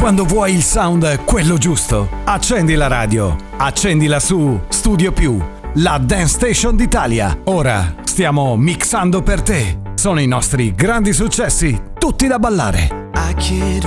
Quando vuoi il sound quello giusto, accendi la radio, accendila su Studio Più, la dance station d'Italia. Ora stiamo mixando per te. Sono i nostri grandi successi, tutti da ballare.